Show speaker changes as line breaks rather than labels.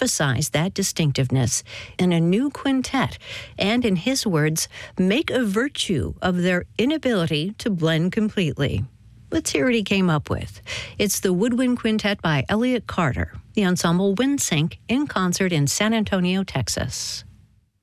emphasize that distinctiveness in a new quintet and, in his words, make a virtue of their inability to blend completely. Let's hear what he came up with. It's the Woodwind Quintet by Elliott Carter, the ensemble Windsync, in concert in San Antonio, Texas.